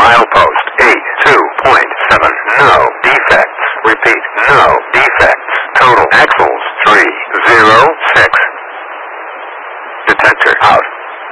Milepost 82.7. No defects. Repeat, no defects. Total axles 30.